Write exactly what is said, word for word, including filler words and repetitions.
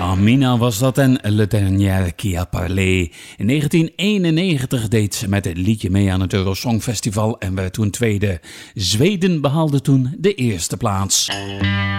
Amina was dat en Le Dernier qui a parlé. In negentien eenennegentig deed ze met het liedje mee aan het Eurosong Festival en werd toen tweede. Zweden behaalde toen de eerste plaats.